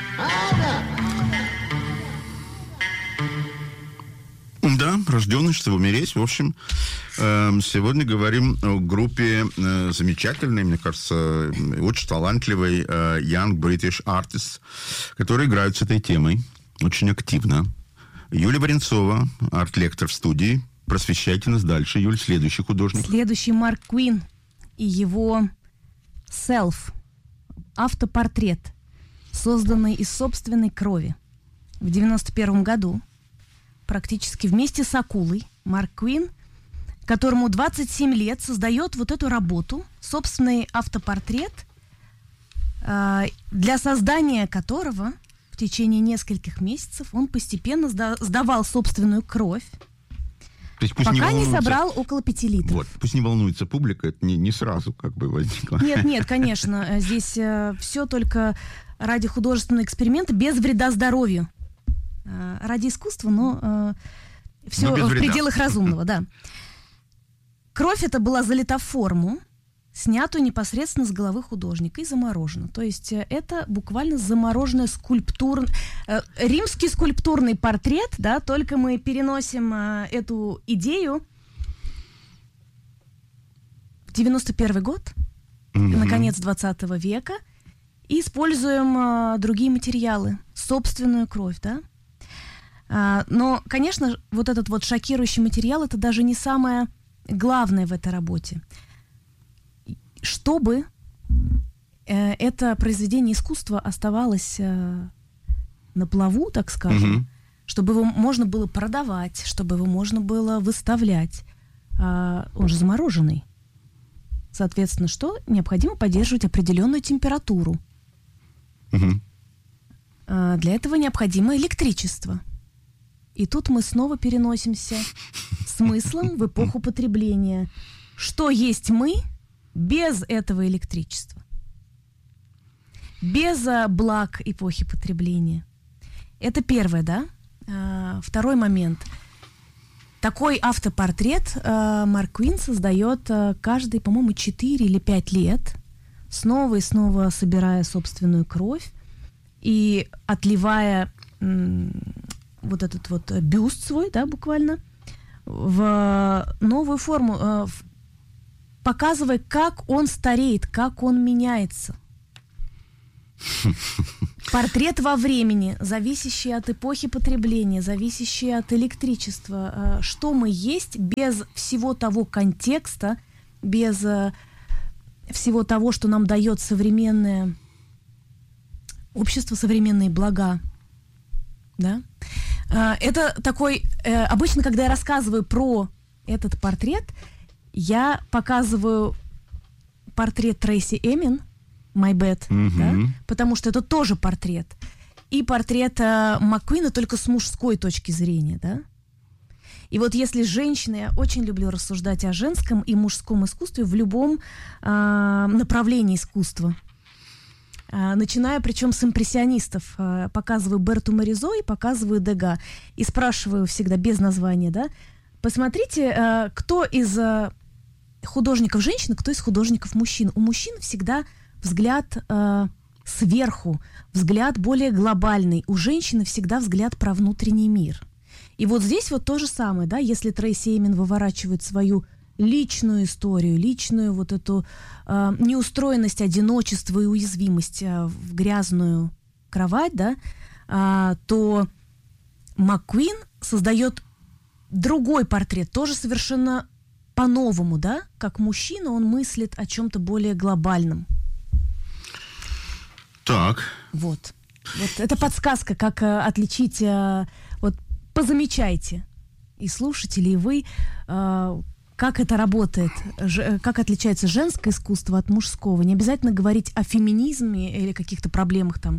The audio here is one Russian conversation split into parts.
Да, рожденный, чтобы умереть. В общем, сегодня говорим о группе замечательной, мне кажется, очень талантливой Young British Artists, которые играют с этой темой очень активно. Юлия Баренцова, арт-лектор в студии. Просвещайте нас дальше. Юль, следующий художник. Следующий Марк Куин и его «Self», автопортрет, созданный из собственной крови. В 91 году практически вместе с акулой Марк Куин, которому 27 лет, создает вот эту работу, собственный автопортрет, для создания которого в течение нескольких месяцев он постепенно сдавал собственную кровь, пока не собрал около 5 литров. Вот, пусть не волнуется публика, это не сразу как бы возникло. Нет, конечно, здесь все только ради художественного эксперимента, без вреда здоровью. Ради искусства, но все в пределах разумного, да. Кровь эта была залита в форму, снятую непосредственно с головы художника и заморожена. То есть это буквально замороженный римский скульптурный портрет, да, только мы переносим эту идею в 91 год, на конец 20 века, и используем другие материалы, собственную кровь, да. Но, конечно, вот этот вот шокирующий материал — это даже не самое главное в этой работе. Чтобы это произведение искусства оставалось на плаву, так скажем, чтобы его можно было продавать, чтобы его можно было выставлять, он же замороженный. Соответственно, что? Необходимо поддерживать определенную температуру. Для этого необходимо электричество. И тут мы снова переносимся смыслом в эпоху потребления. Что есть мы без этого электричества? Без благ эпохи потребления. Это первое, да? Второй момент. Такой автопортрет Марк Куин создает каждые, по-моему, 4 или 5 лет, снова и снова собирая собственную кровь и отливая вот этот вот бюст свой, да, буквально, в новую форму, показывая, как он стареет, как он меняется. Портрет во времени, зависящий от эпохи потребления, зависящий от электричества. Что мы есть без всего того контекста, без всего того, что нам дает современное общество, современные блага. Да? Это такой... Обычно, когда я рассказываю про этот портрет, я показываю портрет Трейси Эмин, My Bad, да? Потому что это тоже портрет. И портрет МакКуина, только с мужской точки зрения, да? И вот если женщина, я очень люблю рассуждать о женском и мужском искусстве в любом направлении искусства. Начиная, причем, с импрессионистов. Показываю Берту Моризо и показываю Дега. И спрашиваю всегда без названия, да? Посмотрите, кто из художников женщин, кто из художников мужчин. У мужчин всегда взгляд сверху, взгляд более глобальный. У женщины всегда взгляд про внутренний мир. И вот здесь вот то же самое, да, если Трейси Эмин выворачивает свою личную историю, личную вот эту неустроенность, одиночество и уязвимость в грязную кровать, да, то МакКуин создает другой портрет, тоже совершенно по-новому, да, как мужчина, он мыслит о чем-то более глобальном. Так. Вот это подсказка, как отличить, вот позамечайте, и слушатели, и вы, как это работает, как отличается женское искусство от мужского. Не обязательно говорить о феминизме или каких-то проблемах там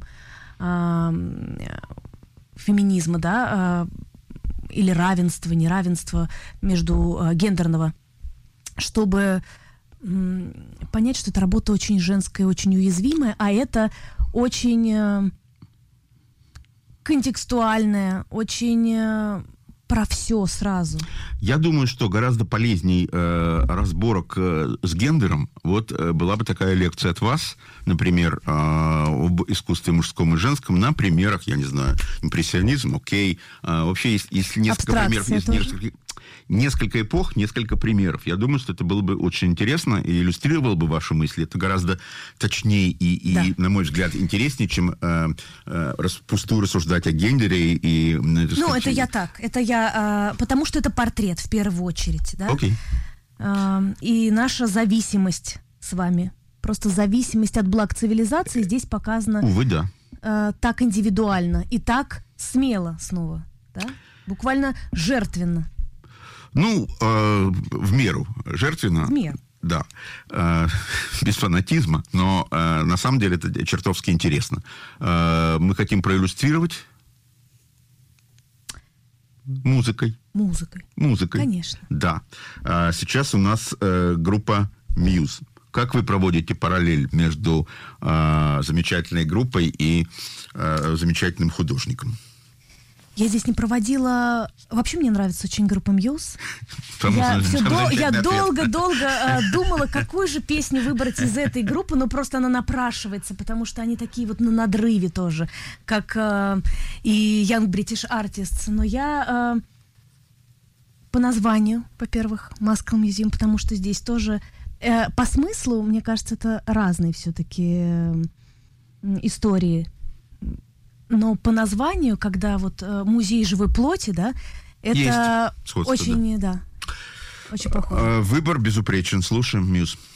феминизма, да, или равенства, неравенства между гендерного, чтобы понять, что эта работа очень женская, очень уязвимая, а это очень контекстуальная, очень про все сразу? Я думаю, что гораздо полезней разборок с гендером. Вот была бы такая лекция от вас, например, об искусстве мужском и женском на примерах, я не знаю, импрессионизм, окей. Вообще есть несколько примеров, есть несколько эпох, несколько примеров. Я думаю, что это было бы очень интересно и иллюстрировало бы ваши мысли. Это гораздо точнее и на мой взгляд, интереснее, чем впустую рассуждать о гендере. Это я так. Это я... потому что это портрет в первую очередь. Да? Окей. И наша зависимость с вами. Просто зависимость от благ цивилизации здесь показана... Увы, да. Так индивидуально и так смело снова. Да? Буквально жертвенно. В меру. Жертвенно. В меру. Да. Без фанатизма, но на самом деле это чертовски интересно. Мы хотим проиллюстрировать музыкой. Музыкой. Конечно. Да. Сейчас у нас группа Muse. Как вы проводите параллель между замечательной группой и замечательным художником? Я здесь не проводила... Вообще мне нравится очень группа Muse. Я долго думала, какую же песню выбрать из этой группы, но просто она напрашивается, потому что они такие вот на надрыве тоже, как и Young British Artists. Но я по названию, во-первых, Moscow Museum, потому что здесь тоже... По смыслу, мне кажется, это разные все-таки истории. Но по названию, когда вот музей живой плоти, да, это очень, да, очень похоже. Выбор безупречен. Слушаем Muse.